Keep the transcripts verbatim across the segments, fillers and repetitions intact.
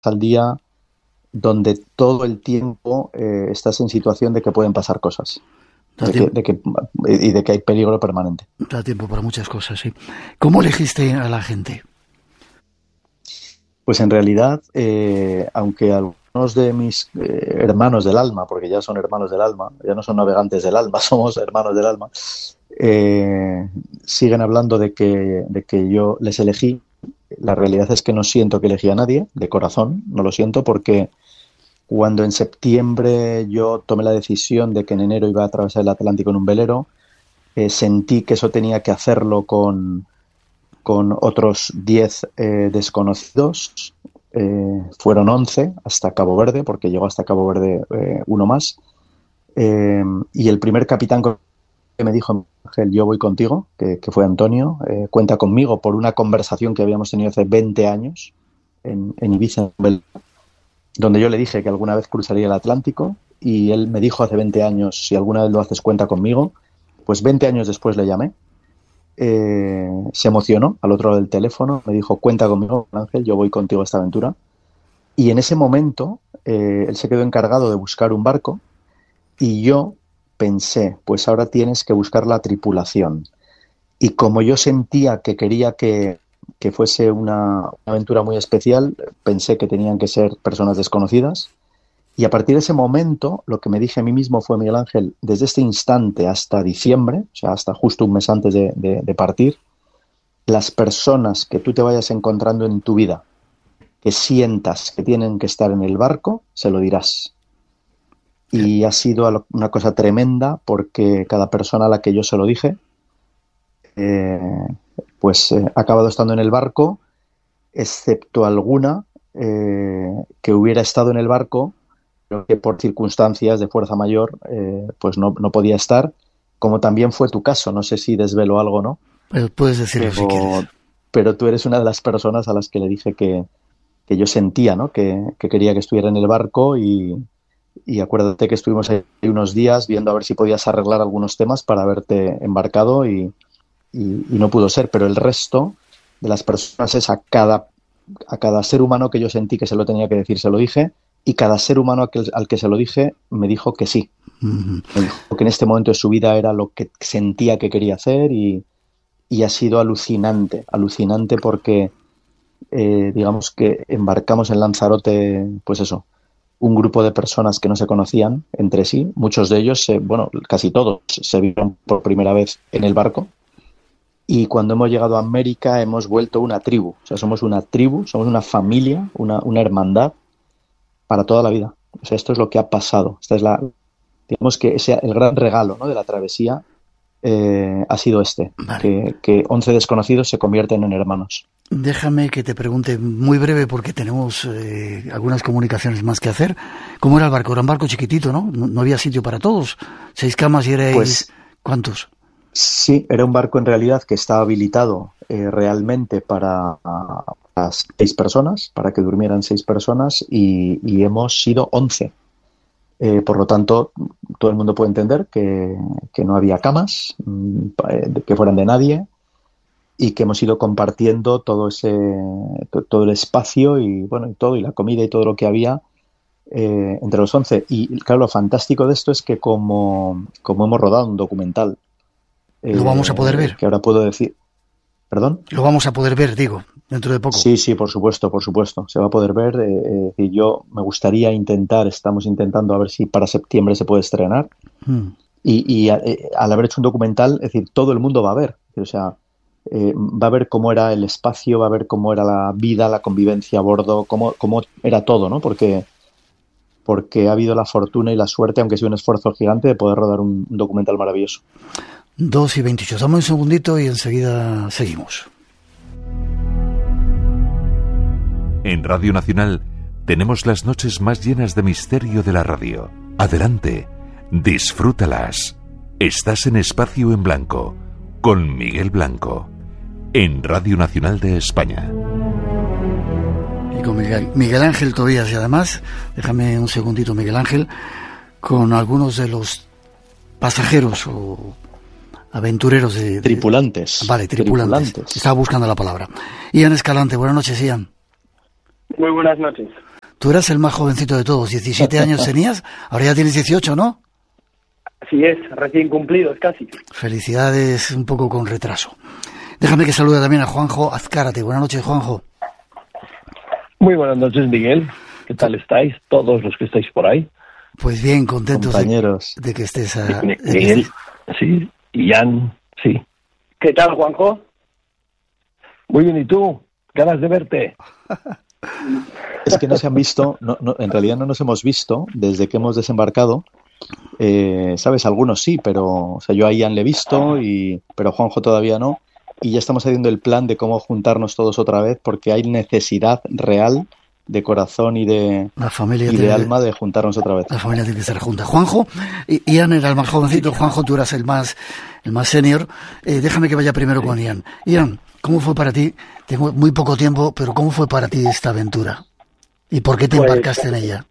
al día donde todo el tiempo eh, estás en situación de que pueden pasar cosas de que, de que, y de que hay peligro permanente. Da tiempo para muchas cosas, sí. ¿Cómo elegiste a la gente? Pues en realidad, eh, aunque algunos de mis eh, hermanos del alma, porque ya son hermanos del alma, ya no son navegantes del alma, somos hermanos del alma, eh, siguen hablando de que, de que yo les elegí. La realidad es que no siento que elegí a nadie, de corazón, no lo siento, porque cuando en septiembre yo tomé la decisión de que en enero iba a atravesar el Atlántico en un velero, eh, sentí que eso tenía que hacerlo con, con otros diez eh, desconocidos. Eh, fueron once hasta Cabo Verde, porque llegó hasta Cabo Verde eh, uno más. Eh, y el primer capitán que me dijo, Ángel, yo voy contigo, que, que fue Antonio, eh, cuenta conmigo, por una conversación que habíamos tenido hace veinte años en, en Ibiza, donde yo le dije que alguna vez cruzaría el Atlántico, y él me dijo hace veinte años, si alguna vez lo haces, cuenta conmigo. Pues veinte años después le llamé, eh, se emocionó al otro lado del teléfono, me dijo, cuenta conmigo, Ángel, yo voy contigo a esta aventura. Y en ese momento eh, él se quedó encargado de buscar un barco, y yo pensé, pues ahora tienes que buscar la tripulación. Y como yo sentía que quería que, que fuese una, una aventura muy especial, pensé que tenían que ser personas desconocidas. Y a partir de ese momento, lo que me dije a mí mismo fue, Miguel Ángel, desde este instante hasta diciembre, o sea, hasta justo un mes antes de, de, de partir, las personas que tú te vayas encontrando en tu vida, que sientas que tienen que estar en el barco, se lo dirás. Y ha sido una cosa tremenda, porque cada persona a la que yo se lo dije, eh, pues eh, ha acabado estando en el barco, excepto alguna eh, que hubiera estado en el barco, pero que por circunstancias de fuerza mayor eh, pues no, no podía estar, como también fue tu caso. No sé si desvelo algo o no. Pero puedes decirlo pero, si quieres. Pero tú eres una de las personas a las que le dije que, que yo sentía, ¿no? que, que quería que estuviera en el barco, y, y acuérdate que estuvimos ahí unos días viendo a ver si podías arreglar algunos temas para haberte embarcado, y, y, y no pudo ser. Pero el resto de las personas es a cada, a cada ser humano que yo sentí que se lo tenía que decir, se lo dije. Y cada ser humano al que, al que se lo dije me dijo que sí. Uh-huh. Me dijo que en este momento de su vida era lo que sentía que quería hacer, y, y ha sido alucinante, alucinante porque eh, digamos que embarcamos en Lanzarote, pues eso, un grupo de personas que no se conocían entre sí. Muchos de ellos, eh, bueno, casi todos, se vieron por primera vez en el barco. Y cuando hemos llegado a América hemos vuelto una tribu. O sea, somos una tribu, somos una familia, una, una hermandad para toda la vida. O sea, esto es lo que ha pasado. Esta es la, digamos que ese, el gran regalo, ¿no?, de la travesía eh, ha sido este, vale. que, que once desconocidos se convierten en hermanos. Déjame que te pregunte muy breve, porque tenemos eh, algunas comunicaciones más que hacer. ¿Cómo era el barco? Era un barco chiquitito, ¿no? No, no había sitio para todos. Seis camas y erais... Pues, ¿cuántos? Sí, era un barco en realidad que estaba habilitado eh, realmente para, para seis personas, para que durmieran seis personas, y, y hemos sido once. Eh, por lo tanto, todo el mundo puede entender que, que no había camas, que fueran de nadie, y que hemos ido compartiendo todo ese todo el espacio y bueno y todo y la comida y todo lo que había eh, entre los once. Y claro, lo fantástico de esto es que como, como hemos rodado un documental, ¿lo vamos a poder ver? Que ahora puedo decir... ¿Perdón? Lo vamos a poder ver, digo, dentro de poco. Sí, sí, por supuesto, por supusto. Se va a poder ver. Eh, y yo me gustaría intentar, estamos intentando a ver si para septiembre se puede estrenar. Hmm. Y, y a, eh, al haber hecho un documental, es decir, todo el mundo va a ver. O sea, eh, va a ver cómo era el espacio, va a ver cómo era la vida, la convivencia a bordo, cómo, cómo era todo, ¿no? Porque... porque ha habido la fortuna y la suerte, aunque sea un esfuerzo gigante, de poder rodar un, un documental maravilloso. dos y veintiocho. Dame un segundito y enseguida seguimos. En Radio Nacional tenemos las noches más llenas de misterio de la radio. Adelante, disfrútalas. Estás en Espacio en Blanco, con Miguel Blanco, en Radio Nacional de España. Y con Miguel, Miguel Ángel Tobías, y además, déjame un segundito, Miguel Ángel, con algunos de los pasajeros o aventureros de... de tripulantes. Vale, tripulantes. tripulantes. Estaba buscando la palabra. Ian Escalante, buenas noches, Ian. Muy buenas noches. Tú eras el más jovencito de todos, diecisiete años tenías, ahora ya tienes dieciocho, ¿no? Así es, recién cumplidos casi. Felicidades, un poco con retraso. Déjame que salude también a Juanjo Azcárate. Buenas noches, Juanjo. Muy buenas noches, Miguel. ¿Qué tal estáis? Todos los que estáis por ahí. Pues bien, contentos compañeros de, de que estés a, Miguel, de que estés... sí, y Jan, sí. ¿Qué tal, Juanjo? Muy bien, ¿y tú? Ganas de verte. Es que no se han visto, no, no, en realidad no nos hemos visto desde que hemos desembarcado. Eh, Sabes, algunos sí, pero o sea, yo a Ian le he visto, y, pero Juanjo todavía no. Y ya estamos haciendo el plan de cómo juntarnos todos otra vez, porque hay necesidad real de corazón y de, la familia y de tiene, alma de juntarnos otra vez. La familia tiene que estar junta. Juanjo, Ian era el más jovencito, Juanjo, tú eras el más el más senior. Eh, déjame que vaya primero con Ian. Ian, ¿cómo fue para ti? Tengo muy poco tiempo, pero ¿cómo fue para ti esta aventura? ¿Y por qué te pues, embarcaste en ella?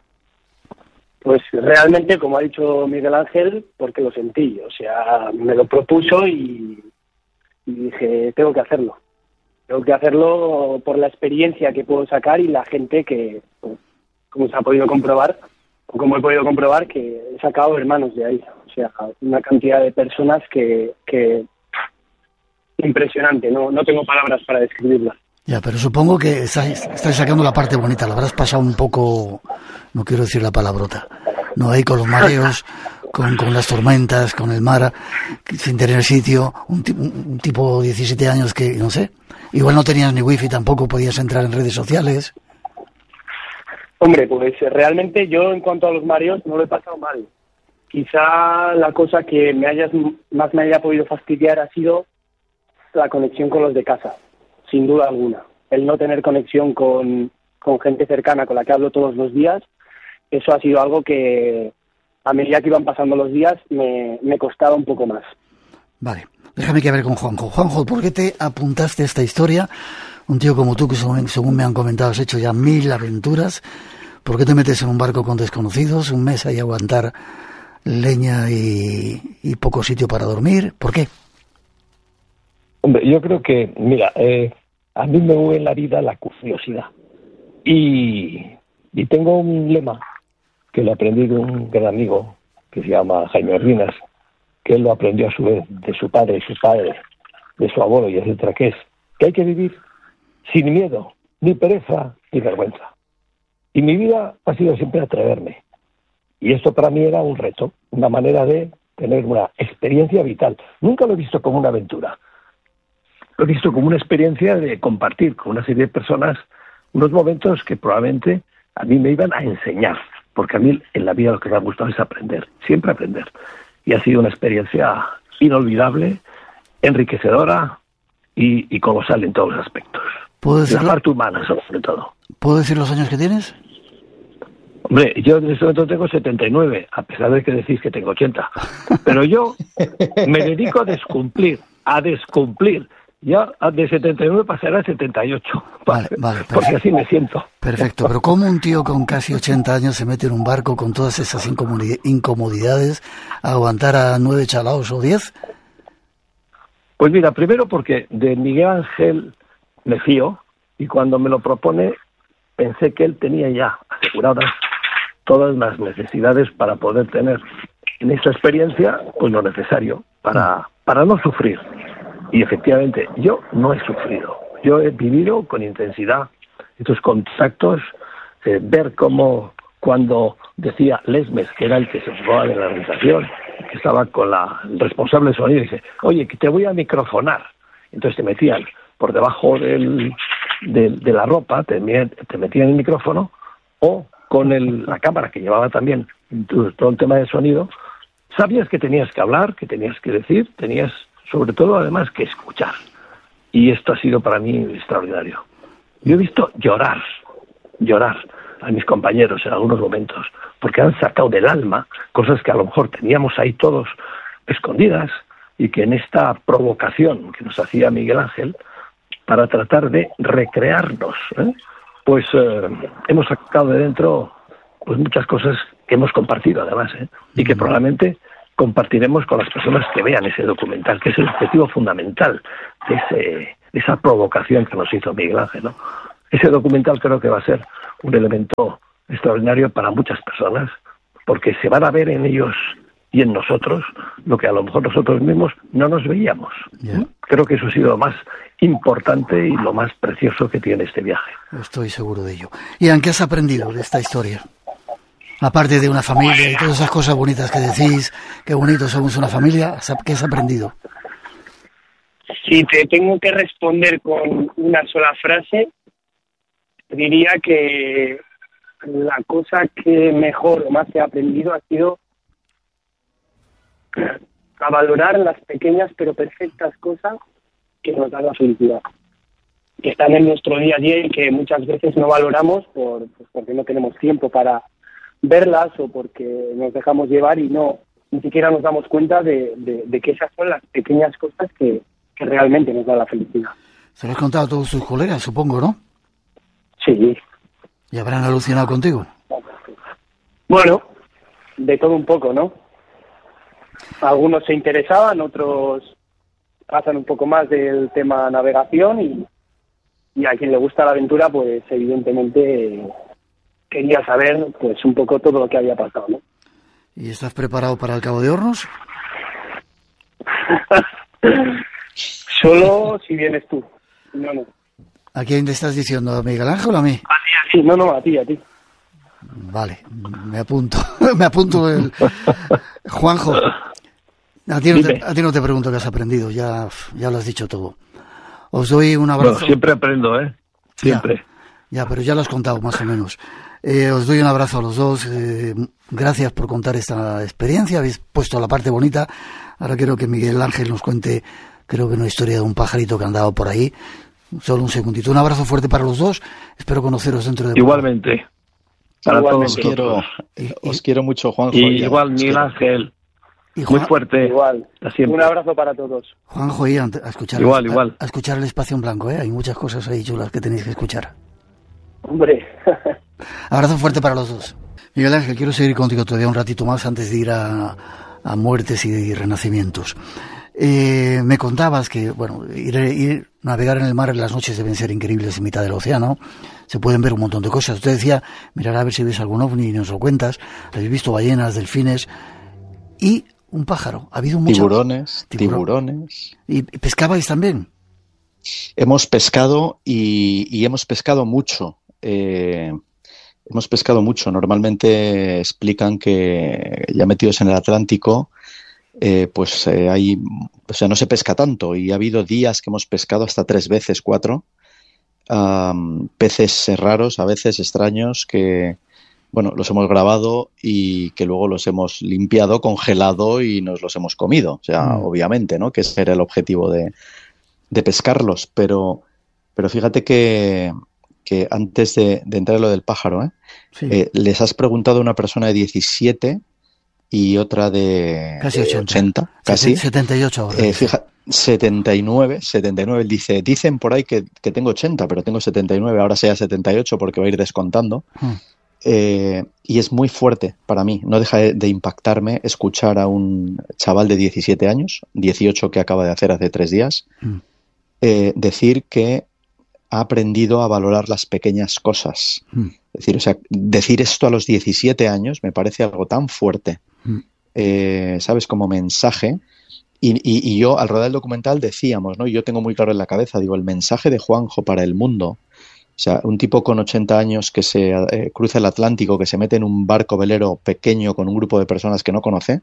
Pues realmente, como ha dicho Miguel Ángel, porque lo sentí. O sea, me lo propuso y, y dije, tengo que hacerlo. Tengo que hacerlo por la experiencia que puedo sacar y la gente que, pues, como se ha podido comprobar, o como he podido comprobar, que he sacado hermanos de ahí. O sea, una cantidad de personas que... que impresionante, no, no tengo palabras para describirla. Ya, pero supongo que estáis, estáis sacando la parte bonita, la habrás pasado un poco, no quiero decir la palabrota, no ahí con los mareos, con, con las tormentas, con el mar, sin tener sitio, un, un, un tipo de diecisiete años que, no sé, igual no tenías ni wifi, tampoco podías entrar en redes sociales. Hombre, pues realmente yo en cuanto a los mareos no lo he pasado mal. Quizá la cosa que me hayas, más me haya podido fastidiar ha sido la conexión con los de casa, sin duda alguna. El no tener conexión con, con gente cercana con la que hablo todos los días, eso ha sido algo que a medida que iban pasando los días me, me costaba un poco más. Vale, déjame que hable con Juanjo. Juanjo, ¿por qué te apuntaste a esta historia? Un tío como tú, que según, según me han comentado has hecho ya mil aventuras. ¿Por qué te metes en un barco con desconocidos, un mes ahí a aguantar leña y, y poco sitio para dormir? ¿Por qué? Hombre, yo creo que, mira, eh, a mí me mueve en la vida la curiosidad. Y, y tengo un lema que lo aprendí de un gran amigo que se llama Jaime Ordinas, que él lo aprendió a su vez de su padre, su padre, de su abuelo y etcétera, que es que hay que vivir sin miedo, ni pereza, ni vergüenza. Y mi vida ha sido siempre atreverme. Y esto para mí era un reto, una manera de tener una experiencia vital. Nunca lo he visto como una aventura. Lo he visto como una experiencia de compartir con una serie de personas unos momentos que probablemente a mí me iban a enseñar, porque a mí en la vida lo que me ha gustado es aprender, siempre aprender. Y ha sido una experiencia inolvidable, enriquecedora y, y colosal en todos los aspectos. ¿Puedo decir la parte humana, sobre todo. ¿Puedo decir los años que tienes? Hombre, yo en este momento tengo setenta y nueve, a pesar de que decís que tengo ochenta. Pero yo me dedico a descumplir, a descumplir. Ya de setenta y nueve pasará a setenta y ocho. Vale, vale, perfecto. Porque así me siento. Perfecto, pero ¿cómo un tío con casi ochenta años se mete en un barco con todas esas incomodidades a aguantar a nueve chalaos o diez? Pues mira, primero porque de Miguel Ángel me fío, y cuando me lo propone pensé que él tenía ya aseguradas todas las necesidades para poder tener en esta experiencia pues lo necesario para, para no sufrir. Y efectivamente, yo no he sufrido. Yo he vivido con intensidad estos contactos, eh, ver cómo cuando decía Lesmes, que era el que se ocupaba de la organización, que estaba con la, el responsable de sonido, y dice, oye, que te voy a microfonar. Entonces te metían por debajo del, de, de la ropa, te, te metían el micrófono, o con el, la cámara que llevaba también todo el tema de sonido, sabías que tenías que hablar, que tenías que decir, tenías sobre todo además que escuchar. Y esto ha sido para mí extraordinario. Yo he visto llorar, llorar a mis compañeros en algunos momentos, porque han sacado del alma cosas que a lo mejor teníamos ahí todos escondidas, y que en esta provocación que nos hacía Miguel Ángel para tratar de recrearnos, ¿eh? pues eh, hemos sacado de dentro pues muchas cosas que hemos compartido además, ¿eh? y que probablemente compartiremos con las personas que vean ese documental, que es el objetivo fundamental de, ese, de esa provocación que nos hizo Miguel Ángel, ¿no? ese documental creo que va a ser un elemento extraordinario para muchas personas, porque se van a ver en ellos y en nosotros lo que a lo mejor nosotros mismos no nos veíamos. Yeah. Creo que eso ha sido lo más importante y lo más precioso que tiene este viaje. Estoy seguro de ello. Ian, ¿qué has aprendido de esta historia? Aparte de una familia y todas esas cosas bonitas que decís, qué bonito somos una familia, ¿qué has aprendido? Si te tengo que responder con una sola frase, diría que la cosa que mejor o más he aprendido ha sido a valorar las pequeñas pero perfectas cosas que nos dan la felicidad, que están en nuestro día a día y que muchas veces no valoramos por, pues porque no tenemos tiempo para verlas o porque nos dejamos llevar y no ni siquiera nos damos cuenta de, de, de que esas son las pequeñas cosas que, que realmente nos dan la felicidad. Se lo has contado a todos tus colegas, supongo, ¿no? Sí. ¿Y habrán alucinado contigo? Bueno, de todo un poco, ¿no? Algunos se interesaban, otros pasan un poco más del tema navegación y, y a quien le gusta la aventura, pues evidentemente quería saber pues un poco todo lo que había pasado, ¿no? ¿Y estás preparado para el Cabo de Hornos? Solo si vienes tú. No, no. ¿A quién te estás diciendo? ¿A Miguel Ángel o a mí? A ti, a ti. No, no, a ti, a ti. Vale, me apunto. me apunto el... Juanjo, a ti, no te, a ti no te pregunto qué has aprendido, ya, ya lo has dicho todo. Os doy un abrazo. Bueno, siempre aprendo, ¿eh? Siempre. Ya, ya, pero ya lo has contado más o menos. Eh, os doy un abrazo a los dos. Eh, gracias por contar esta experiencia. Habéis puesto la parte bonita. Ahora quiero que Miguel Ángel nos cuente, creo que una historia de un pajarito que andaba por ahí. Solo un segundito. Un abrazo fuerte para los dos. Espero conoceros dentro de... Igualmente. Para Igualmente. Todos os quiero, y, os quiero mucho, Juanjo. Y igual, Miguel Ángel. Y Juan, muy fuerte. Igual. Un abrazo para todos. Juanjo, y a escuchar, igual, a, igual. a escuchar el Espacio en Blanco, ¿eh? Hay muchas cosas ahí chulas que tenéis que escuchar. Hombre. Abrazo fuerte para los dos. Miguel Ángel, quiero seguir contigo todavía un ratito más antes de ir a, a muertes y, y renacimientos. Eh, me contabas que, bueno, ir, ir navegar en el mar en las noches deben ser increíbles en mitad del océano. Se pueden ver un montón de cosas. Usted decía, mirar a ver si ves algún ovni y nos lo cuentas. Habéis visto ballenas, delfines y un pájaro. Ha habido muchos tiburones, tiburones. ¿Y pescabais también? Hemos pescado y, y hemos pescado mucho. Eh, hemos pescado mucho. Normalmente explican que ya metidos en el Atlántico, eh, pues eh, hay, o sea, no se pesca tanto y ha habido días que hemos pescado hasta tres veces, cuatro, um, peces raros, a veces extraños que, bueno, los hemos grabado y que luego los hemos limpiado, congelado y nos los hemos comido. O sea, mm. obviamente, ¿no? Que ese era el objetivo de, de pescarlos. Pero, pero fíjate que, que antes de, de entrar en lo del pájaro, ¿eh? Sí. Eh, les has preguntado a una persona de diecisiete y otra de casi ochenta, ochenta casi. setenta y ocho ahora. Eh, fija, setenta y nueve, setenta y nueve. Él dice, dicen por ahí que, que tengo ochenta, pero tengo setenta y nueve, ahora sea setenta y ocho porque va a ir descontando. Mm. Eh, y es muy fuerte para mí. No deja de, de impactarme escuchar a un chaval de diecisiete años, dieciocho que acaba de hacer hace tres días, mm. eh, decir que ha aprendido a valorar las pequeñas cosas. Mm. Es decir, o sea, decir esto a los diecisiete años me parece algo tan fuerte, mm. eh, ¿sabes? Como mensaje. Y, y, y yo, al rodar el documental, decíamos, ¿no? Yo tengo muy claro en la cabeza, digo, el mensaje de Juanjo para el mundo. O sea, un tipo con ochenta años que se eh, cruza el Atlántico, que se mete en un barco velero pequeño con un grupo de personas que no conoce,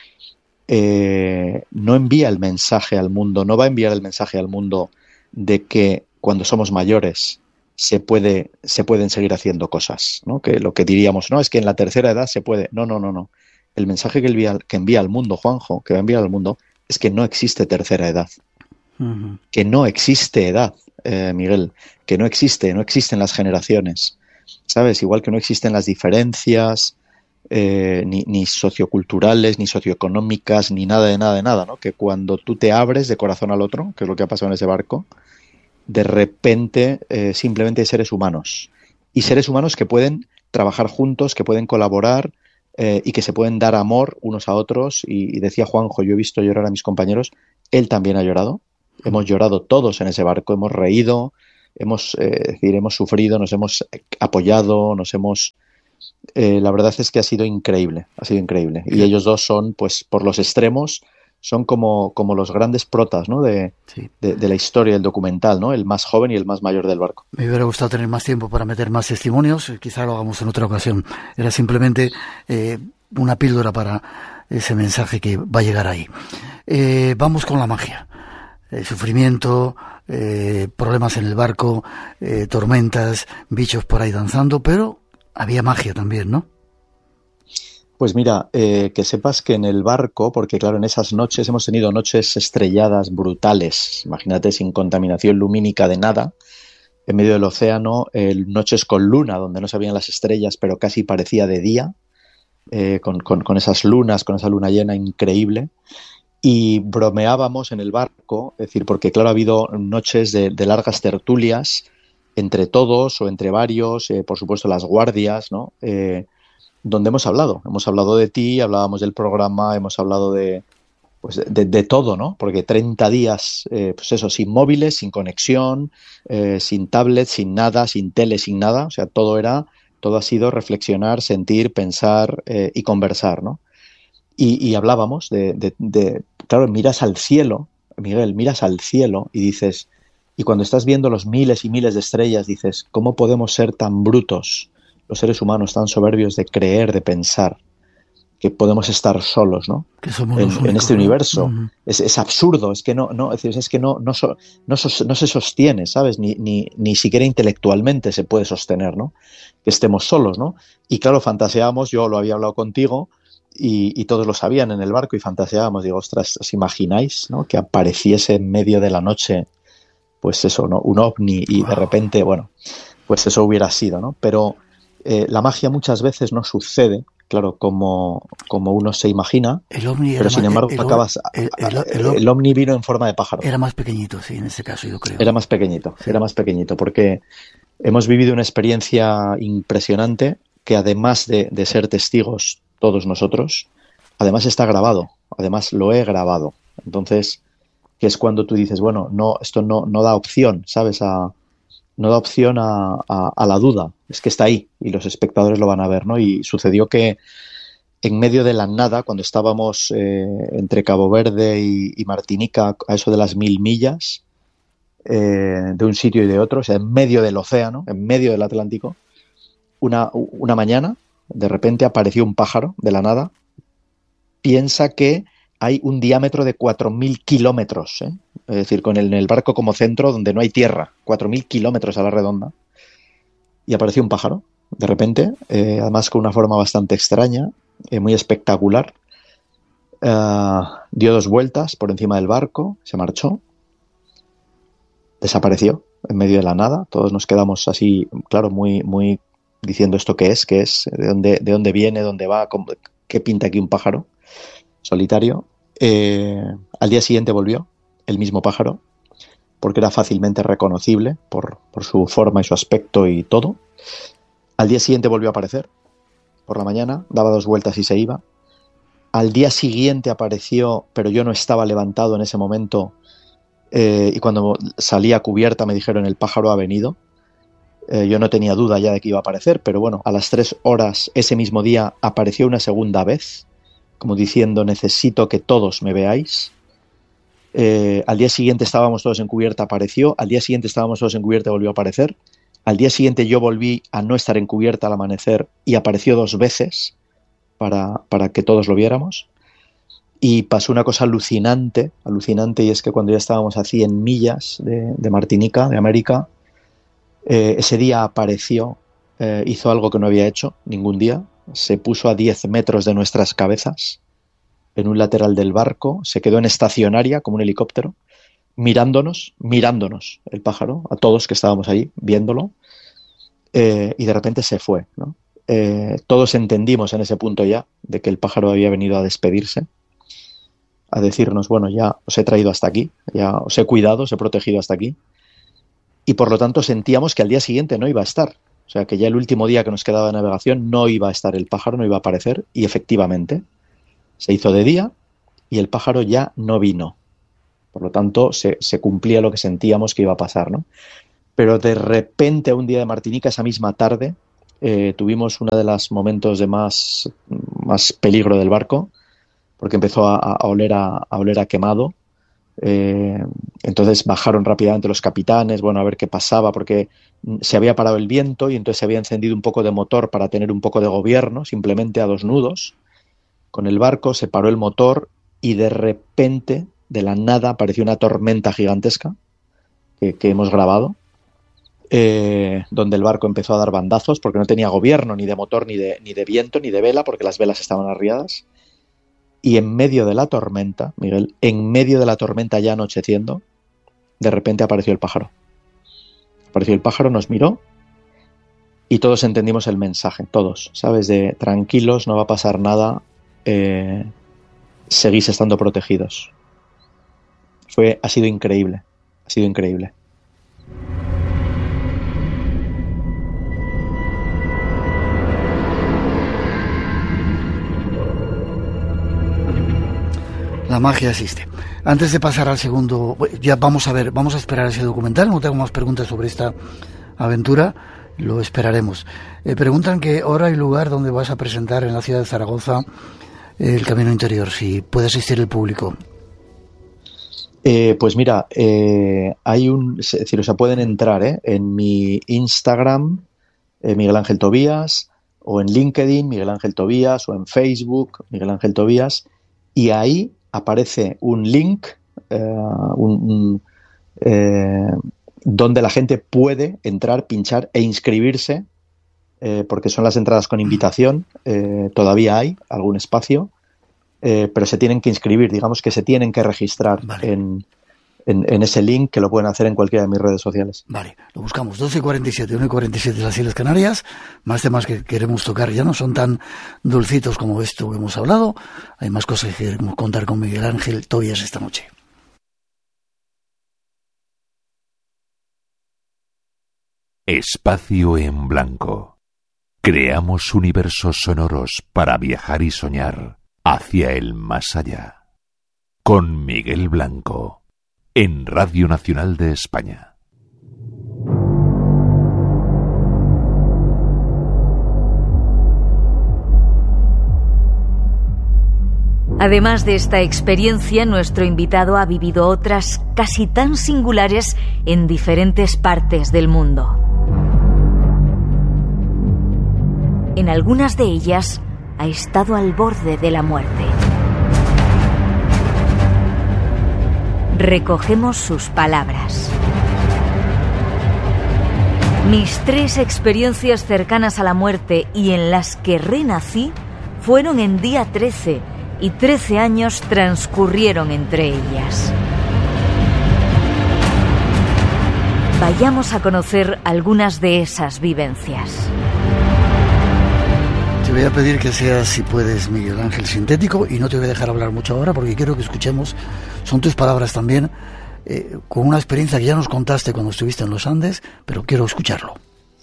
eh, no envía el mensaje al mundo, no va a enviar el mensaje al mundo de que cuando somos mayores se puede, se pueden seguir haciendo cosas, ¿no? Que lo que diríamos, no, es que en la tercera edad se puede. No, no, no, no. El mensaje que envía, que envía al mundo, Juanjo, que va a enviar al mundo, es que no existe tercera edad. Uh-huh. Que no existe edad, eh, Miguel. Que no existe, no existen las generaciones. ¿Sabes? Igual que no existen las diferencias, eh, ni, ni socioculturales, ni socioeconómicas, ni nada de nada de nada, ¿no? Que cuando tú te abres de corazón al otro, que es lo que ha pasado en ese barco, de repente eh, simplemente hay seres humanos. Y seres humanos que pueden trabajar juntos, que pueden colaborar eh, y que se pueden dar amor unos a otros. Y, y decía Juanjo, yo he visto llorar a mis compañeros, él también ha llorado. Hemos llorado todos en ese barco, hemos reído, hemos, eh, es decir, hemos sufrido, nos hemos apoyado, nos hemos... Eh, la verdad es que ha sido increíble, ha sido increíble. Y ellos dos son, pues, por los extremos, son como, como los grandes protas, ¿no? de, sí. de, de la historia del documental, ¿no? El más joven y el más mayor del barco. Me hubiera gustado tener más tiempo para meter más testimonios, quizá lo hagamos en otra ocasión. Era simplemente eh, una píldora para ese mensaje que va a llegar ahí. Eh, vamos con la magia. El sufrimiento, eh, problemas en el barco, eh, tormentas, bichos por ahí danzando, pero había magia también, ¿no? Pues mira, eh, que sepas que en el barco, porque claro, en esas noches hemos tenido noches estrelladas brutales, imagínate, sin contaminación lumínica de nada, en medio del océano, eh, noches con luna, donde no se veían las estrellas, pero casi parecía de día, eh, con, con, con esas lunas, con esa luna llena increíble, y bromeábamos en el barco, es decir, porque claro, ha habido noches de, de largas tertulias entre todos o entre varios, eh, por supuesto las guardias, ¿no? Eh, donde hemos hablado, hemos hablado de ti, hablábamos del programa, hemos hablado de, pues de, de todo, ¿no? Porque treinta días, eh, pues eso, sin móviles, sin conexión, eh, sin tablet, sin nada, sin tele, sin nada, o sea, todo era, todo ha sido reflexionar, sentir, pensar eh, y conversar, ¿no? Y, y hablábamos de, de, de, claro, miras al cielo, Miguel, miras al cielo y dices, y cuando estás viendo los miles y miles de estrellas, dices, ¿cómo podemos ser tan brutos, los seres humanos, tan soberbios de creer, de pensar que podemos estar solos, ¿no? Que somos en, los únicos, en este ¿no? universo? Uh-huh. Es, es absurdo, es que no, no, es, decir, es que no, no, so, no, so, no se sostiene, ¿sabes? Ni, ni, ni siquiera intelectualmente se puede sostener, ¿no? Que estemos solos, ¿no? Y claro, fantaseábamos, yo lo había hablado contigo, y, y todos lo sabían en el barco, y fantaseábamos, digo, ostras, ¿os imagináis, ¿no? Que apareciese en medio de la noche, pues eso, ¿no? Un ovni, y wow. De repente, bueno, pues eso hubiera sido, ¿no? Pero Eh, la magia muchas veces no sucede, claro, como, como uno se imagina, el ovni pero sin embargo el, acabas... El, el, el, el, el ovni vino en forma de pájaro. Era más pequeñito, sí, en ese caso yo creo. Era más pequeñito, sí. era más pequeñito, porque hemos vivido una experiencia impresionante que además de, de ser testigos todos nosotros, además está grabado, además lo he grabado. Entonces, que es cuando tú dices, bueno, no, esto no, no da opción, ¿sabes?, a... no da opción a, a, a la duda, es que está ahí y los espectadores lo van a ver, ¿no? Y sucedió que en medio de la nada, cuando estábamos eh, entre Cabo Verde y, y Martinica, a eso de las mil millas, eh, de un sitio y de otro, o sea, en medio del océano, en medio del Atlántico, una, una mañana, de repente apareció un pájaro de la nada. Piensa que hay un diámetro de cuatro mil kilómetros, ¿eh? Es decir, con el, el barco como centro donde no hay tierra, cuatro mil kilómetros a la redonda, y apareció un pájaro, de repente, eh, además con una forma bastante extraña, eh, muy espectacular, uh, dio dos vueltas por encima del barco, se marchó, desapareció en medio de la nada, todos nos quedamos así, claro, muy, muy diciendo esto qué es, qué es, de dónde, de dónde viene, dónde va, cómo, qué pinta aquí un pájaro solitario. Eh, al día siguiente volvió el mismo pájaro, porque era fácilmente reconocible por, por su forma y su aspecto y todo. Al día siguiente volvió a aparecer, por la mañana, daba dos vueltas y se iba. Al día siguiente apareció, pero yo no estaba levantado en ese momento, eh, y cuando salí a cubierta me dijeron, el pájaro ha venido. Eh, yo no tenía duda ya de que iba a aparecer, pero bueno, a las tres horas ese mismo día apareció una segunda vez, como diciendo, necesito que todos me veáis. Eh, al día siguiente estábamos todos en cubierta, apareció. Al día siguiente estábamos todos en cubierta, volvió a aparecer. Al día siguiente yo volví a no estar en cubierta al amanecer y apareció dos veces para, para que todos lo viéramos. Y pasó una cosa alucinante, alucinante, y es que cuando ya estábamos a cien millas de, de Martinica, de América, eh, ese día apareció, eh, hizo algo que no había hecho ningún día. Se puso a diez metros de nuestras cabezas, en un lateral del barco, se quedó en estacionaria como un helicóptero, mirándonos, mirándonos el pájaro, a todos que estábamos ahí viéndolo, eh, y de repente se fue, ¿no? Eh, todos entendimos en ese punto ya de que el pájaro había venido a despedirse, a decirnos, bueno, ya os he traído hasta aquí, ya os he cuidado, os he protegido hasta aquí, y por lo tanto sentíamos que al día siguiente no iba a estar. O sea, que ya el último día que nos quedaba de navegación no iba a estar el pájaro, no iba a aparecer, y efectivamente se hizo de día y el pájaro ya no vino. Por lo tanto, se, se cumplía lo que sentíamos que iba a pasar, ¿no? pero de repente un día de Martinica, esa misma tarde, eh, tuvimos uno de los momentos de más, más peligro del barco, porque empezó a, a, oler, a, a oler a quemado. Eh, entonces bajaron rápidamente los capitanes, bueno, a ver qué pasaba, porque se había parado el viento y entonces se había encendido un poco de motor para tener un poco de gobierno, simplemente a dos nudos. Con el barco se paró el motor y de repente, de la nada, apareció una tormenta gigantesca que, que hemos grabado, eh, donde el barco empezó a dar bandazos porque no tenía gobierno ni de motor, ni de, ni de viento, ni de vela, porque las velas estaban arriadas. Y en medio de la tormenta, Miguel, en medio de la tormenta ya anocheciendo, de repente apareció el pájaro. Apareció el pájaro, nos miró y todos entendimos el mensaje, todos, ¿sabes? De tranquilos, no va a pasar nada, eh, seguís estando protegidos. Fue, ha sido increíble, ha sido increíble. La magia existe. Antes de pasar al segundo, ya vamos a ver, vamos a esperar ese documental. No tengo más preguntas sobre esta aventura, lo esperaremos. Eh, preguntan qué hora y lugar donde vas a presentar en la ciudad de Zaragoza el Camino Interior, si puede asistir el público. Eh, pues mira, eh, hay un, es decir, o sea, pueden entrar eh, en mi Instagram, eh, Miguel Ángel Tobías, o en LinkedIn, Miguel Ángel Tobías, o en Facebook, Miguel Ángel Tobías, y ahí aparece un link eh, un, un, eh, donde la gente puede entrar, pinchar e inscribirse, eh, porque son las entradas con invitación, eh, todavía hay algún espacio, eh, pero se tienen que inscribir, digamos que se tienen que registrar vale. en, en, en ese link, que lo pueden hacer en cualquiera de mis redes sociales. Vale, lo buscamos. doce y cuarenta y siete, una y cuarenta y siete de las Islas Canarias. Más temas que queremos tocar, ya no son tan dulcitos como esto que hemos hablado. Hay más cosas que queremos contar con Miguel Ángel Tobías esta noche. Espacio en Blanco. Creamos universos sonoros para viajar y soñar hacia el más allá. Con Miguel Blanco. En Radio Nacional de España. Además de esta experiencia, nuestro invitado ha vivido otras casi tan singulares en diferentes partes del mundo. En algunas de ellas ha estado al borde de la muerte. Recogemos sus palabras. Mis tres experiencias cercanas a la muerte y en las que renací fueron en día trece y trece años transcurrieron entre ellas. Vayamos a conocer algunas de esas vivencias. Te voy a pedir que seas, si puedes, Miguel Ángel, sintético, y no te voy a dejar hablar mucho ahora porque quiero que escuchemos, son tus palabras también, eh, con una experiencia que ya nos contaste cuando estuviste en los Andes, pero quiero escucharlo.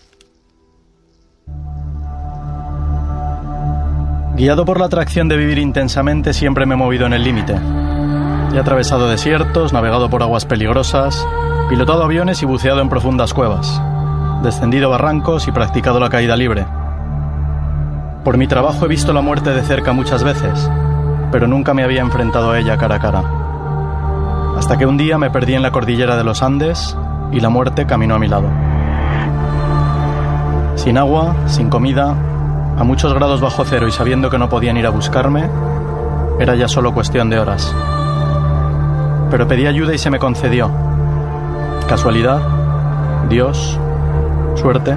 Guiado por la atracción de vivir intensamente, siempre me he movido en el límite. He atravesado desiertos, navegado por aguas peligrosas, pilotado aviones y buceado en profundas cuevas, descendido barrancos y practicado la caída libre. Por mi trabajo he visto la muerte de cerca muchas veces, pero nunca me había enfrentado a ella cara a cara. Hasta que un día me perdí en la cordillera de los Andes y la muerte caminó a mi lado. Sin agua, sin comida, a muchos grados bajo cero y sabiendo que no podían ir a buscarme, era ya solo cuestión de horas. Pero pedí ayuda y se me concedió. ¿Casualidad? ¿Dios? ¿Suerte?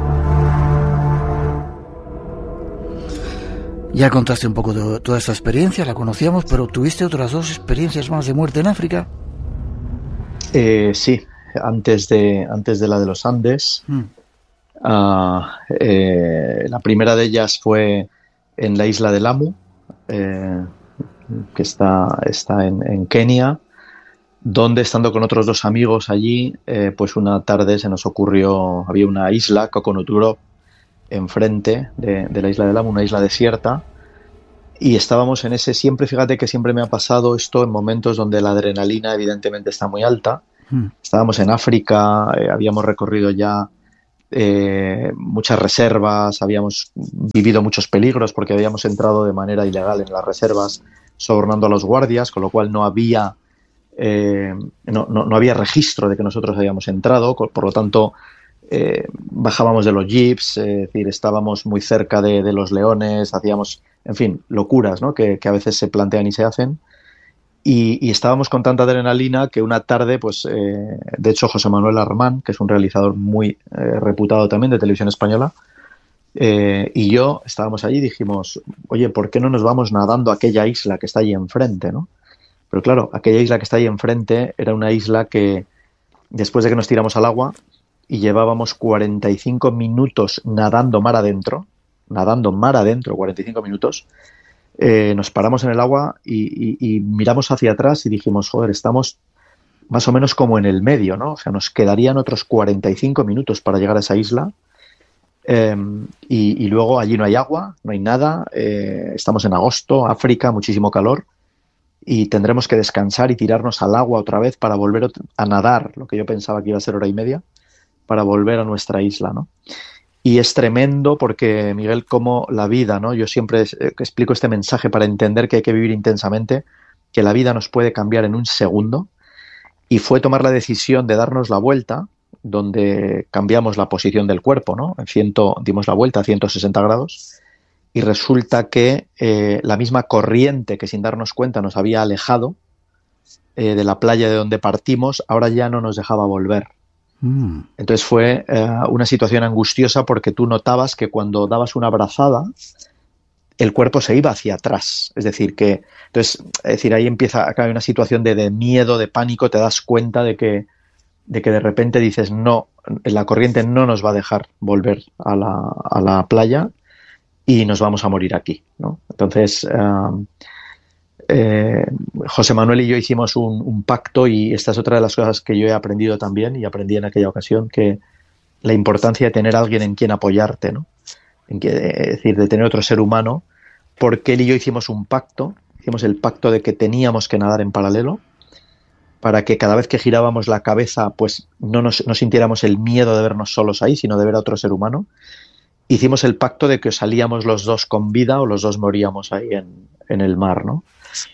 Ya contaste un poco de toda esta experiencia, la conocíamos, pero ¿tuviste otras dos experiencias más de muerte en África? Eh, sí, antes de, antes de la de los Andes. Mm. Uh, eh, la primera de ellas fue en la isla de Lamu, eh, que está, está en, en Kenia, donde, estando con otros dos amigos allí, eh, pues una tarde se nos ocurrió, había una isla, Coconut Grove, enfrente de, de la isla de Lamu, una isla desierta, y estábamos en ese, siempre, fíjate que siempre me ha pasado esto en momentos donde la adrenalina evidentemente está muy alta, Mm. Estábamos en África, eh, habíamos recorrido ya eh, muchas reservas, habíamos vivido muchos peligros porque habíamos entrado de manera ilegal en las reservas, sobornando a los guardias, con lo cual no había eh, no, no, no había registro de que nosotros habíamos entrado, por lo tanto eh, bajábamos de los jeeps, eh, es decir, estábamos muy cerca de, de los leones, hacíamos, en fin, locuras, ¿no? que, que a veces se plantean y se hacen. Y, y estábamos con tanta adrenalina que una tarde, pues, eh, de hecho, José Manuel Armán, que es un realizador muy eh, reputado también de televisión española, eh, y yo estábamos allí y dijimos, oye, ¿por qué no nos vamos nadando a aquella isla que está allí enfrente, ¿no? Pero claro, aquella isla que está ahí enfrente era una isla que, después de que nos tiramos al agua y llevábamos cuarenta y cinco minutos nadando mar adentro, nadando mar adentro, cuarenta y cinco minutos, Eh, nos paramos en el agua y, y, y miramos hacia atrás y dijimos, joder, estamos más o menos como en el medio, ¿no? O sea, nos quedarían otros cuarenta y cinco minutos para llegar a esa isla eh, y, y luego allí no hay agua, no hay nada, eh, estamos en agosto, África, muchísimo calor y tendremos que descansar y tirarnos al agua otra vez para volver a nadar, lo que yo pensaba que iba a ser hora y media, para volver a nuestra isla, ¿no? Y es tremendo porque, Miguel, como la vida, ¿no? Yo siempre explico este mensaje para entender que hay que vivir intensamente, que la vida nos puede cambiar en un segundo, y fue tomar la decisión de darnos la vuelta, donde cambiamos la posición del cuerpo, ¿no? En ciento, dimos la vuelta a ciento sesenta grados, y resulta que eh, la misma corriente que sin darnos cuenta nos había alejado eh, de la playa de donde partimos, ahora ya no nos dejaba volver. Entonces fue eh, una situación angustiosa porque tú notabas que cuando dabas una abrazada el cuerpo se iba hacia atrás, es decir que entonces es decir ahí empieza acá hay una situación de, de miedo, de pánico, te das cuenta de que de que de repente dices no, la corriente no nos va a dejar volver a la, a la playa y nos vamos a morir aquí, ¿no? Entonces eh, Eh, José Manuel y yo hicimos un, un pacto y esta es otra de las cosas que yo he aprendido también y aprendí en aquella ocasión, que la importancia de tener a alguien en quien apoyarte, ¿no? En que, es decir, de tener otro ser humano, porque él y yo hicimos un pacto, hicimos el pacto de que teníamos que nadar en paralelo para que cada vez que girábamos la cabeza pues no, nos, no sintiéramos el miedo de vernos solos ahí, sino de ver a otro ser humano. Hicimos el pacto de que salíamos los dos con vida o los dos moríamos ahí en, en el mar, ¿no?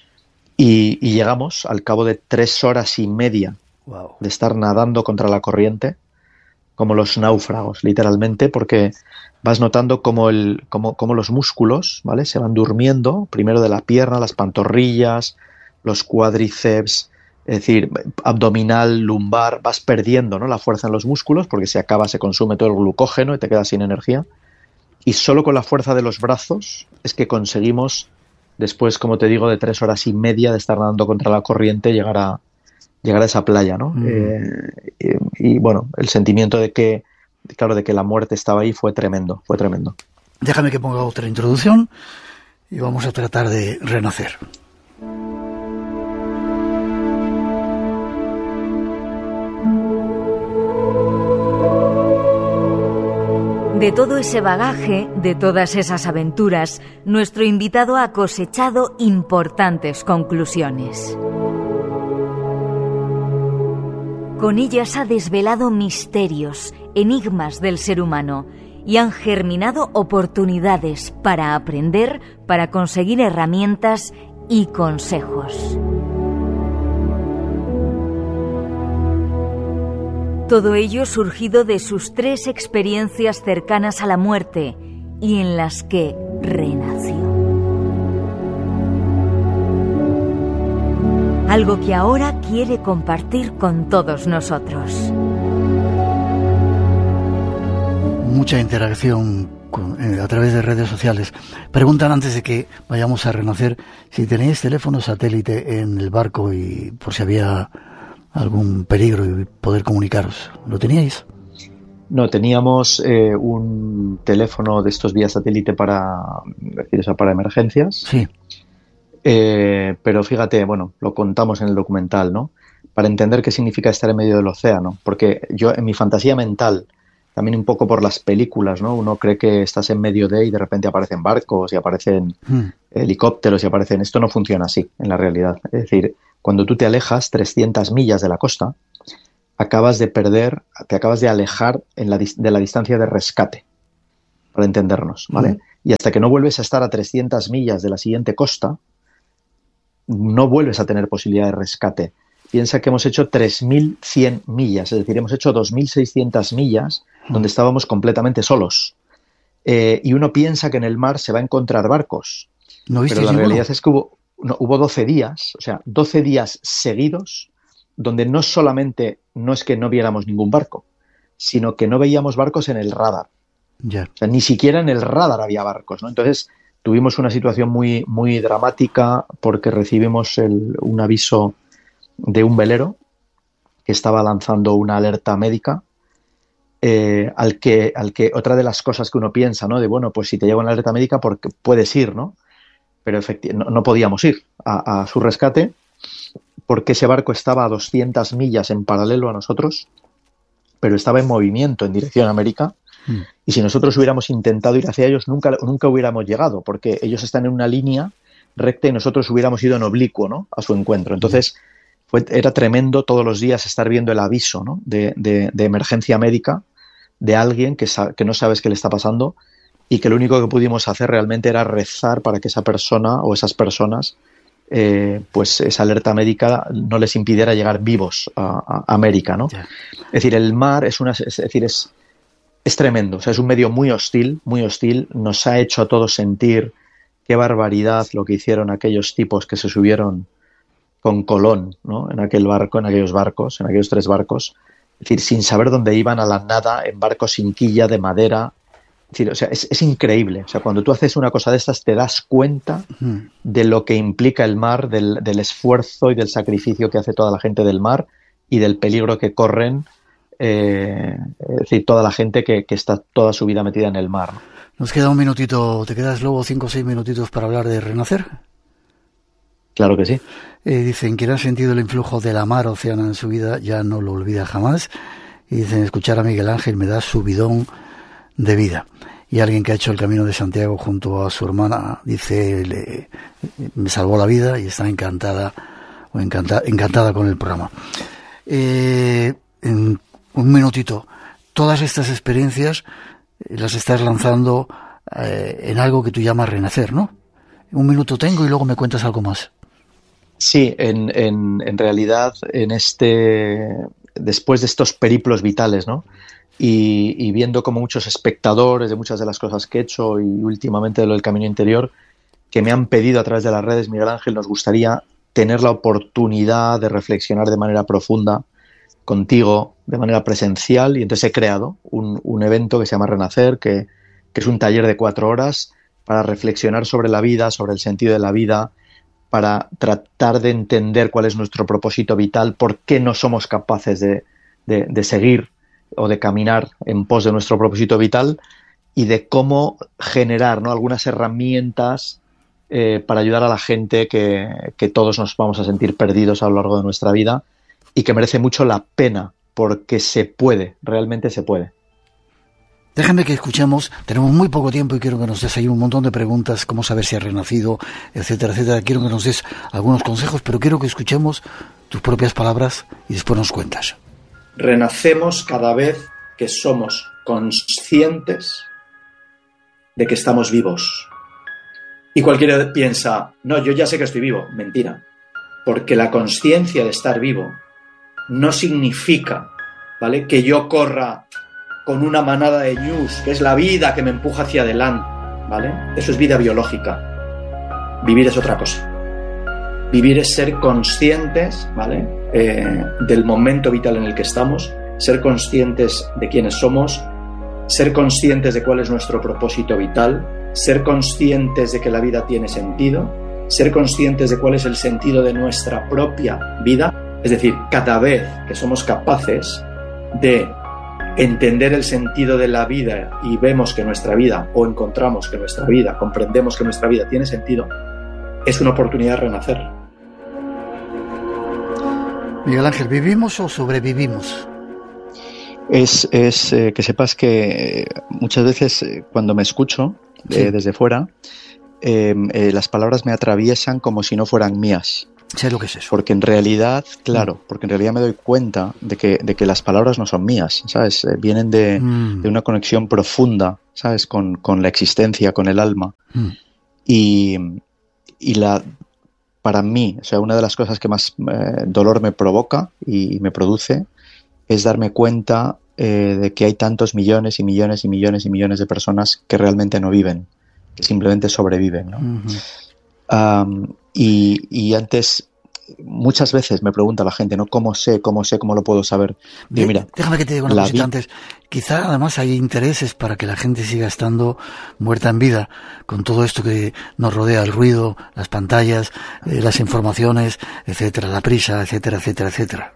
Y, y llegamos al cabo de tres horas y media wow. de estar nadando contra la corriente, como los náufragos, literalmente, porque vas notando como, el, como, como los músculos, ¿vale? Se van durmiendo, primero de la pierna, las pantorrillas, los cuádriceps, es decir, abdominal, lumbar, vas perdiendo, ¿no? La fuerza en los músculos porque se acaba, se consume todo el glucógeno y te quedas sin energía. Y solo con la fuerza de los brazos es que conseguimos, después, como te digo, de tres horas y media de estar nadando contra la corriente, llegar a, llegar a esa playa, ¿no? Mm. Eh, y, y, bueno, el sentimiento de que, claro, de que la muerte estaba ahí fue tremendo, fue tremendo. Déjame que ponga otra introducción y vamos a tratar de renacer. De todo ese bagaje, de todas esas aventuras, nuestro invitado ha cosechado importantes conclusiones. Con ellas ha desvelado misterios, enigmas del ser humano y han germinado oportunidades para aprender, para conseguir herramientas y consejos. Todo ello surgido de sus tres experiencias cercanas a la muerte y en las que renació. Algo que ahora quiere compartir con todos nosotros. Mucha interacción con, eh, a través de redes sociales. Preguntan antes de que vayamos a renacer si tenéis teléfono satélite en el barco y por si había algún peligro y poder comunicaros. ¿Lo teníais? No, teníamos eh, un teléfono de estos vía satélite para, decir, o sea, para emergencias. Sí. Eh, pero fíjate, bueno, lo contamos en el documental, ¿no? Para entender qué significa estar en medio del océano. Porque yo, en mi fantasía mental, también un poco por las películas, ¿no? Uno cree que estás en medio de y de repente aparecen barcos y aparecen mm. helicópteros y aparecen... Esto no funciona así en la realidad. Es decir, cuando tú te alejas trescientas millas de la costa, acabas de perder, te acabas de alejar en la, de la distancia de rescate, para entendernos, ¿vale? Mm. Y hasta que no vuelves a estar a trescientas millas de la siguiente costa, no vuelves a tener posibilidad de rescate. Piensa que hemos hecho tres mil cien millas, es decir, hemos hecho dos mil seiscientas millas donde estábamos completamente solos. Eh, y uno piensa que en el mar se va a encontrar barcos. ¿No viste pero la ninguno? realidad es que hubo, no, hubo doce días, o sea, doce días seguidos, donde no solamente no es que no viéramos ningún barco, sino que no veíamos barcos en el radar. Ya. O sea, ni siquiera en el radar había barcos, ¿no? Entonces tuvimos una situación muy, muy dramática porque recibimos el, un aviso de un velero que estaba lanzando una alerta médica, eh, al que, al que otra de las cosas que uno piensa, ¿no? De bueno, pues si te llega una alerta médica, porque puedes ir, ¿no? Pero efectivamente no, no podíamos ir a, a su rescate porque ese barco estaba a doscientas millas en paralelo a nosotros, pero estaba en movimiento en dirección a América. Mm. Y si nosotros hubiéramos intentado ir hacia ellos, nunca, nunca hubiéramos llegado, porque ellos están en una línea recta y nosotros hubiéramos ido en oblicuo, ¿no? A su encuentro. Entonces, fue, era tremendo todos los días estar viendo el aviso, ¿no? de, de, de emergencia médica de alguien que, sa- que no sabes qué le está pasando y que lo único que pudimos hacer realmente era rezar para que esa persona o esas personas, eh, pues esa alerta médica no les impidiera llegar vivos a, a América, ¿no? Yeah. Es decir, el mar es una, es decir, es Es tremendo, o sea, es un medio muy hostil, muy hostil, nos ha hecho a todos sentir qué barbaridad lo que hicieron aquellos tipos que se subieron con Colón, ¿no? En aquel barco, en aquellos barcos, en aquellos tres barcos, es decir, sin saber dónde iban, a la nada, en barcos sin quilla, de madera, es decir, o sea, es, es increíble, o sea, cuando tú haces una cosa de estas te das cuenta uh-huh. de lo que implica el mar, del, del esfuerzo y del sacrificio que hace toda la gente del mar y del peligro que corren. Eh, es decir, toda la gente que, que está toda su vida metida en el mar. Nos queda un minutito, ¿te quedas luego cinco o seis minutitos para hablar de renacer? Claro que sí. Eh, dicen, quien ha sentido el influjo de la mar Océana en su vida ya no lo olvida jamás. Y dicen, escuchar a Miguel Ángel me da subidón de vida. Y alguien que ha hecho el Camino de Santiago junto a su hermana, dice, le, me salvó la vida y está encantada o encanta, encantada con el programa. Eh, en un minutito, todas estas experiencias las estás lanzando eh, en algo que tú llamas renacer, ¿no? Un minuto tengo y luego me cuentas algo más. Sí, en, en, en realidad, en este, después de estos periplos vitales, ¿no? Y, y viendo como muchos espectadores de muchas de las cosas que he hecho y últimamente de lo del Camino Interior, que me han pedido a través de las redes, Miguel Ángel, nos gustaría tener la oportunidad de reflexionar de manera profunda contigo de manera presencial, y entonces he creado un, un evento que se llama Renacer, que, que es un taller de cuatro horas para reflexionar sobre la vida, sobre el sentido de la vida, para tratar de entender cuál es nuestro propósito vital, por qué no somos capaces de, de, de seguir o de caminar en pos de nuestro propósito vital, y de cómo generar, ¿no? algunas herramientas eh, para ayudar a la gente que, que todos nos vamos a sentir perdidos a lo largo de nuestra vida, y que merece mucho la pena, porque se puede, realmente se puede. Déjame que escuchemos, tenemos muy poco tiempo y quiero que nos des ahí un montón de preguntas, cómo saber si has renacido, etcétera, etcétera. Quiero que nos des algunos consejos, pero quiero que escuchemos tus propias palabras y después nos cuentas. Renacemos cada vez que somos conscientes de que estamos vivos. Y cualquiera piensa, no, yo ya sé que estoy vivo. Mentira. Porque la consciencia de estar vivo no significa, ¿vale?, que yo corra con una manada de ñus, que es la vida que me empuja hacia adelante, ¿vale? Eso es vida biológica. Vivir es otra cosa. Vivir es ser conscientes, ¿vale?, eh, del momento vital en el que estamos, ser conscientes de quiénes somos, ser conscientes de cuál es nuestro propósito vital, ser conscientes de que la vida tiene sentido, ser conscientes de cuál es el sentido de nuestra propia vida. Es decir, cada vez que somos capaces de entender el sentido de la vida y vemos que nuestra vida, o encontramos que nuestra vida, comprendemos que nuestra vida tiene sentido, es una oportunidad de renacer. Miguel Ángel, ¿vivimos o sobrevivimos? Es, es eh, que sepas que muchas veces eh, cuando me escucho eh, sí. desde fuera, eh, eh, las palabras me atraviesan como si no fueran mías. Sé lo que es eso. Porque en realidad, claro, porque en realidad me doy cuenta de que, de que las palabras no son mías, ¿sabes? Eh, vienen de, mm. de una conexión profunda, ¿sabes? Con, con la existencia, con el alma. Mm. Y, y la, para mí, o sea, una de las cosas que más eh, dolor me provoca y, y me produce es darme cuenta eh, de que hay tantos millones y millones y millones y millones de personas que realmente no viven, que simplemente sobreviven, ¿no? Mm-hmm. Um, y, y antes, muchas veces me pregunta la gente, ¿no? ¿Cómo sé, cómo sé, cómo lo puedo saber? Digo, mira, déjame que te diga una cosita vi- antes. Quizá además hay intereses para que la gente siga estando muerta en vida, con todo esto que nos rodea, el ruido, las pantallas, eh, las informaciones, etcétera, la prisa, etcétera, etcétera, etcétera.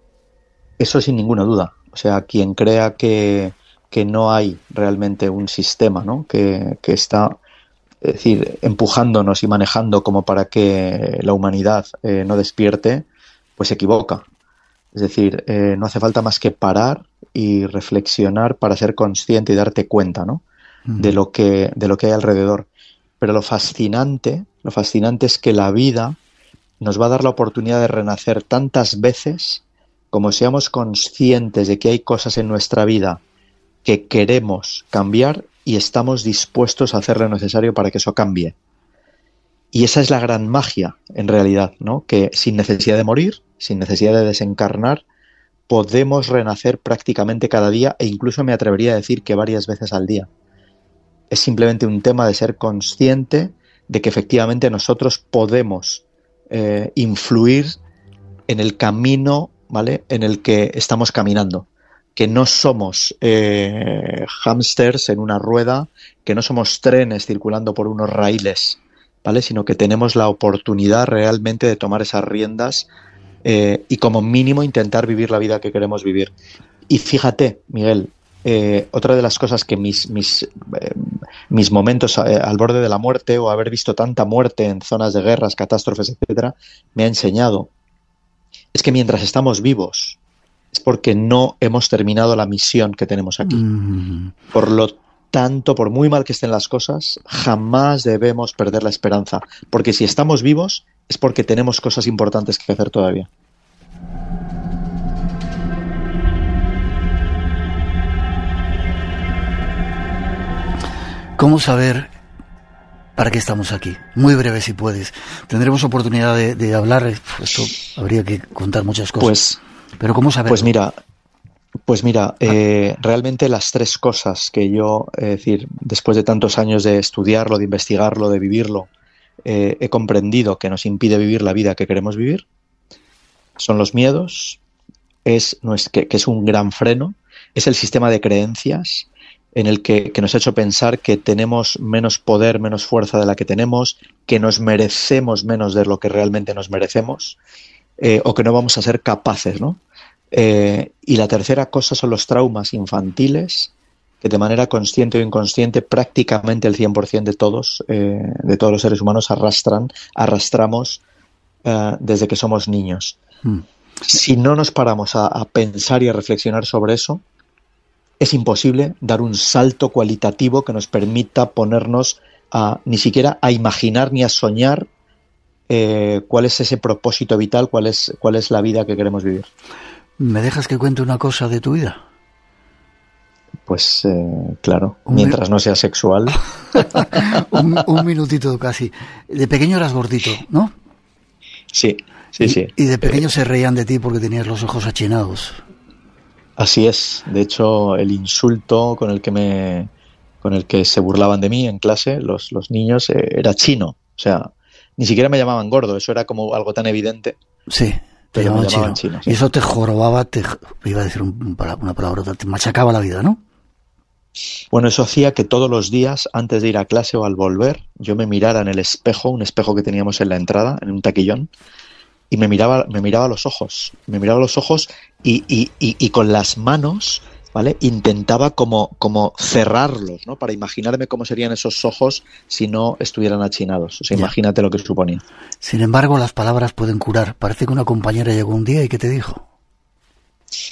Eso sin ninguna duda. O sea, quien crea que, que no hay realmente un sistema, ¿no? que, que está, es decir, empujándonos y manejando como para que la humanidad eh, no despierte, pues se equivoca. Es decir, eh, no hace falta más que parar y reflexionar para ser consciente y darte cuenta, ¿no? Uh-huh. de lo que, de lo que hay alrededor. Pero lo fascinante, lo fascinante es que la vida nos va a dar la oportunidad de renacer tantas veces como seamos conscientes de que hay cosas en nuestra vida que queremos cambiar y estamos dispuestos a hacer lo necesario para que eso cambie. Y esa es la gran magia, en realidad, ¿no? Que sin necesidad de morir, sin necesidad de desencarnar, podemos renacer prácticamente cada día e incluso me atrevería a decir que varias veces al día. Es simplemente un tema de ser consciente de que efectivamente nosotros podemos eh, influir en el camino, ¿vale?, en el que estamos caminando, que no somos eh, hámsters en una rueda, que no somos trenes circulando por unos raíles, ¿vale?, sino que tenemos la oportunidad realmente de tomar esas riendas eh, y como mínimo intentar vivir la vida que queremos vivir. Y fíjate, Miguel, eh, otra de las cosas que mis, mis, eh, mis momentos eh, al borde de la muerte o haber visto tanta muerte en zonas de guerras, catástrofes, etcétera, me ha enseñado es que mientras estamos vivos es porque no hemos terminado la misión que tenemos aquí. Mm. Por lo tanto, por muy mal que estén las cosas, jamás debemos perder la esperanza, porque si estamos vivos es porque tenemos cosas importantes que hacer todavía. ¿Cómo saber para qué estamos aquí? Muy breve, si puedes. Tendremos oportunidad de, de hablar. Esto habría que contar muchas cosas. Pues, pero ¿cómo saber? Pues mira, pues mira, eh, realmente las tres cosas que yo, es decir, después de tantos años de estudiarlo, de investigarlo, de vivirlo, eh, he comprendido que nos impide vivir la vida que queremos vivir, son los miedos, es, no es que, que es un gran freno, es el sistema de creencias en el que, que nos ha hecho pensar que tenemos menos poder, menos fuerza de la que tenemos, que nos merecemos menos de lo que realmente nos merecemos, eh, o que no vamos a ser capaces, ¿no? Eh, y la tercera cosa son los traumas infantiles, que de manera consciente o inconsciente prácticamente el cien por ciento de todos, eh, de todos los seres humanos arrastran, arrastramos eh, desde que somos niños. Mm. Si no nos paramos a, a pensar y a reflexionar sobre eso, es imposible dar un salto cualitativo que nos permita ponernos a, ni siquiera a imaginar ni a soñar eh, cuál es ese propósito vital, cuál es, cuál es la vida que queremos vivir. ¿Me dejas que cuente una cosa de tu vida? Pues eh, claro, un mientras mi... no sea sexual. un, un minutito casi. De pequeño eras gordito, ¿no? Sí, sí, y, sí. Y de pequeño eh... se reían de ti porque tenías los ojos achinados. Así es. De hecho, el insulto con el que me, con el que se burlaban de mí en clase, los, los niños, eh, era chino. O sea, ni siquiera me llamaban gordo. Eso era como algo tan evidente. Sí, te llamaban, me llamaban chino. chino sí. Y eso te jorobaba, te, iba a decir un, una palabra, te machacaba la vida, ¿no? Bueno, eso hacía que todos los días, antes de ir a clase o al volver, yo me mirara en el espejo, un espejo que teníamos en la entrada, en un taquillón, y me miraba, me miraba a los ojos, me miraba a los ojos y, y, y, y con las manos, ¿vale?, intentaba como, como cerrarlos, ¿no?, para imaginarme cómo serían esos ojos si no estuvieran achinados. O sea, ya. Imagínate lo que suponía. Sin embargo, las palabras pueden curar. Parece que una compañera llegó un día y ¿qué te dijo?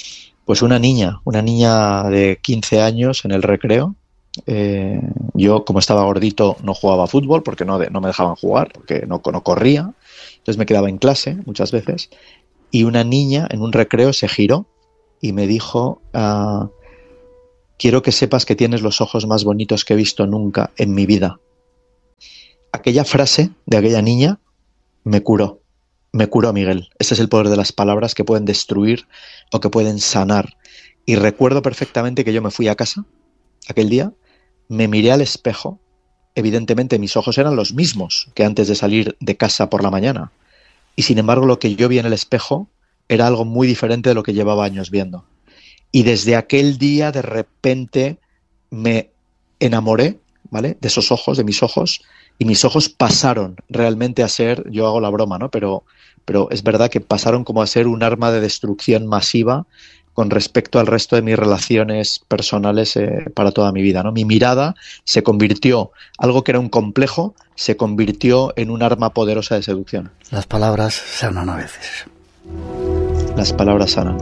Pues una niña, una niña de quince años en el recreo. Eh, yo, como estaba gordito, no jugaba fútbol porque no, de, no me dejaban jugar, porque no, no corría. Entonces me quedaba en clase muchas veces. Y una niña en un recreo se giró y me dijo, uh, quiero que sepas que tienes los ojos más bonitos que he visto nunca en mi vida. Aquella frase de aquella niña me curó. Me curó, Miguel. Este es el poder de las palabras, que pueden destruir o que pueden sanar. Y recuerdo perfectamente que yo me fui a casa aquel día, me miré al espejo, evidentemente mis ojos eran los mismos que antes de salir de casa por la mañana. Y sin embargo lo que yo vi en el espejo era algo muy diferente de lo que llevaba años viendo. Y desde aquel día de repente me enamoré, ¿vale?, de esos ojos, de mis ojos, y mis ojos pasaron realmente a ser, yo hago la broma, ¿no?, pero, pero es verdad que pasaron como a ser un arma de destrucción masiva con respecto al resto de mis relaciones personales eh, para toda mi vida, ¿no? Mi mirada se convirtió, algo que era un complejo, se convirtió en un arma poderosa de seducción. Las palabras sanan a veces. Las palabras sanan.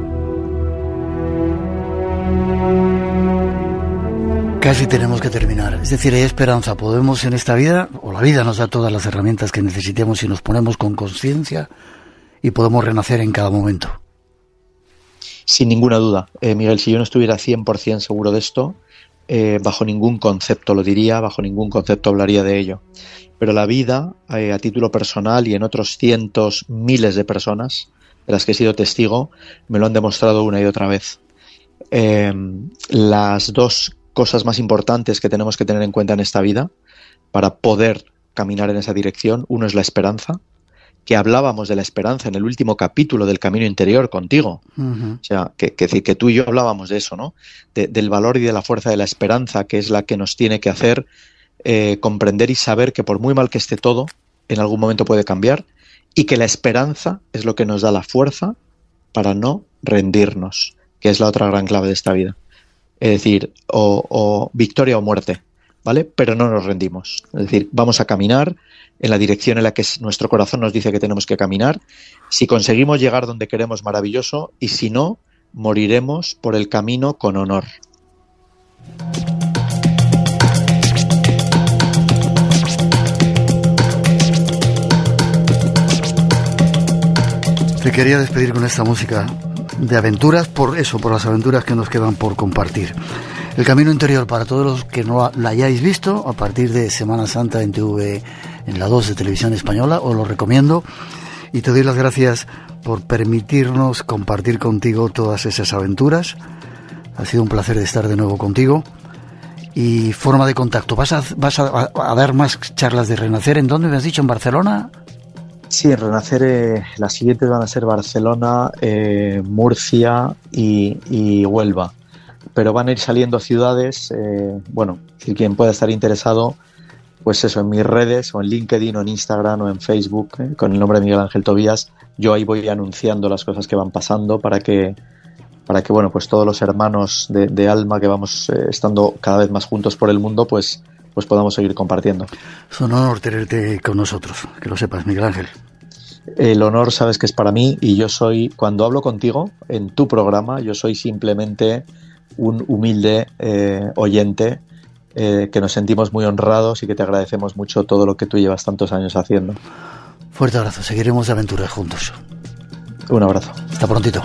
Casi tenemos que terminar. Es decir, hay esperanza. Podemos en esta vida, o la vida nos da todas las herramientas que necesitemos si nos ponemos con conciencia, y podemos renacer en cada momento. Sin ninguna duda. Eh, Miguel, si yo no estuviera cien por ciento seguro de esto, eh, bajo ningún concepto lo diría, bajo ningún concepto hablaría de ello. Pero la vida, eh, a título personal y en otros cientos, miles de personas de las que he sido testigo, me lo han demostrado una y otra vez. Eh, las dos cosas más importantes que tenemos que tener en cuenta en esta vida para poder caminar en esa dirección, uno es la esperanza, que hablábamos de la esperanza en el último capítulo del Camino Interior contigo. Uh-huh. O sea, que, que, que tú y yo hablábamos de eso, ¿no? De, del valor y de la fuerza de la esperanza, que es la que nos tiene que hacer eh, comprender y saber que por muy mal que esté todo, en algún momento puede cambiar, y que la esperanza es lo que nos da la fuerza para no rendirnos, que es la otra gran clave de esta vida. Es decir, o, o victoria o muerte, ¿vale? Pero no nos rendimos. Es decir, vamos a caminar en la dirección en la que nuestro corazón nos dice que tenemos que caminar. Si conseguimos llegar donde queremos, maravilloso, y si no, moriremos por el camino con honor. Te quería despedir con esta música de aventuras, por eso, por las aventuras que nos quedan por compartir. El Camino Interior, para todos los que no la hayáis visto, a partir de Semana Santa en T V, en la dos de Televisión Española, os lo recomiendo, y te doy las gracias por permitirnos compartir contigo todas esas aventuras. Ha sido un placer de estar de nuevo contigo. Y forma de contacto, ¿vas a, vas a, a dar más charlas de Renacer? ¿En dónde me has dicho? ¿En Barcelona? Sí, en Renacer eh, las siguientes van a ser Barcelona, eh, Murcia y, y Huelva. Pero van a ir saliendo ciudades, eh, bueno, si quien pueda estar interesado, pues eso, en mis redes, o en LinkedIn, o en Instagram, o en Facebook, eh, con el nombre de Miguel Ángel Tobías, yo ahí voy anunciando las cosas que van pasando para que, para que bueno, pues todos los hermanos de, de alma que vamos eh, estando cada vez más juntos por el mundo, pues, pues podamos seguir compartiendo. Es un honor tenerte con nosotros, que lo sepas, Miguel Ángel. El honor, sabes que es para mí, y yo soy, cuando hablo contigo en tu programa, yo soy simplemente un humilde eh, oyente eh, que nos sentimos muy honrados y que te agradecemos mucho todo lo que tú llevas tantos años haciendo. Fuerte abrazo, seguiremos de aventuras juntos. Un abrazo. Hasta prontito.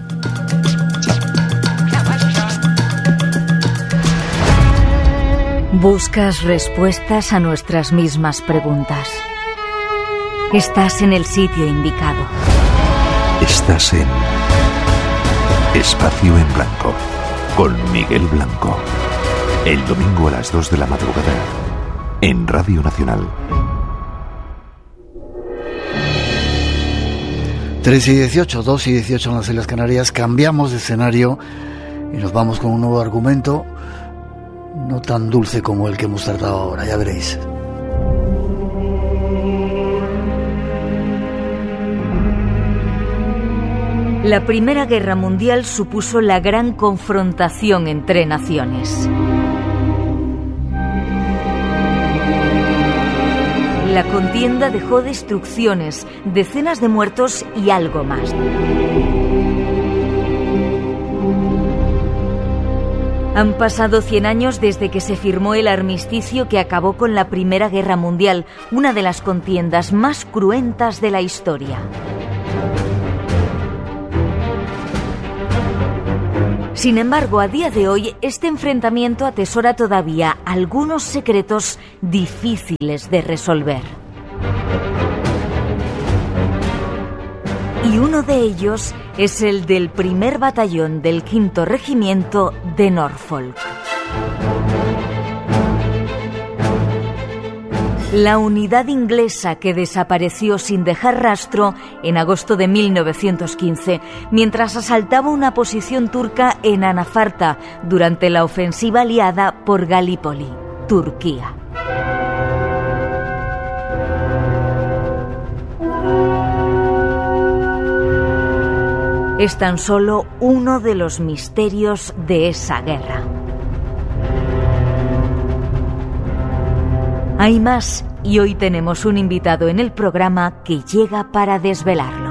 Buscas respuestas a nuestras mismas preguntas. Estás en el sitio indicado. Estás en Espacio en Blanco con Miguel Blanco. El domingo a las dos de la madrugada en Radio Nacional. tres y dieciocho, dos y dieciocho en las Islas Canarias. Cambiamos de escenario y nos vamos con un nuevo argumento, no tan dulce como el que hemos tratado ahora, ya veréis. La Primera Guerra Mundial supuso la gran confrontación entre naciones. La contienda dejó destrucciones, decenas de muertos y algo más. Han pasado cien años desde que se firmó el armisticio que acabó con la Primera Guerra Mundial, una de las contiendas más cruentas de la historia. Sin embargo, a día de hoy, este enfrentamiento atesora todavía algunos secretos difíciles de resolver. Y uno de ellos es el del primer batallón del quinto Regimiento de Norfolk. La unidad inglesa que desapareció sin dejar rastro en agosto de mil novecientos quince, mientras asaltaba una posición turca en Anafarta durante la ofensiva aliada por Galípoli, Turquía. Es tan solo uno de los misterios de esa guerra. Hay más, y hoy tenemos un invitado en el programa que llega para desvelarlo.